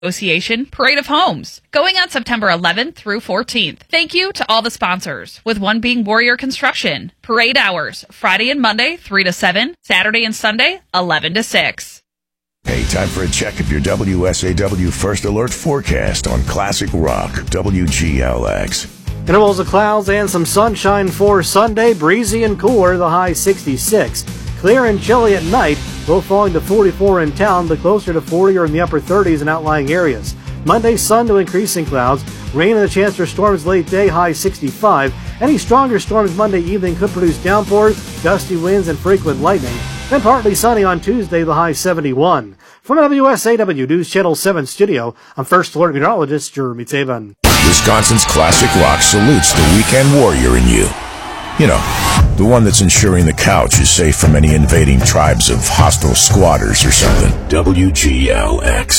Association Parade of Homes, going on September 11th through 14th. Thank you to all the sponsors, with one being Warrior Construction. Parade hours, Friday and Monday, 3 to 7, Saturday and Sunday, 11 to 6. Hey, time for a check of your WSAW First Alert forecast on Classic Rock, WGLX. Intervals of clouds and some sunshine for Sunday, breezy and cooler, the high 66. Clear and chilly at night, low falling to 44 in town, but closer to 40 or in the upper 30s in outlying areas. Monday, sun to increasing clouds, rain and a chance for storms late day, high 65. Any stronger storms Monday evening could produce downpours, gusty winds, and frequent lightning. Then partly sunny on Tuesday, the high 71. From WSAW News Channel 7 studio, I'm First Alert Meteorologist Jeremy Taban. Wisconsin's Classic Rock salutes the weekend warrior in you. You know, the one that's ensuring the couch is safe from any invading tribes of hostile squatters or something. WGLX.